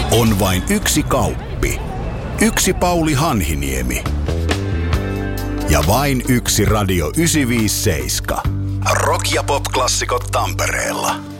On vain yksi Kauppi, yksi Pauli Hanhiniemi ja vain yksi Radio 957. Rock- ja pop-klassikot Tampereella.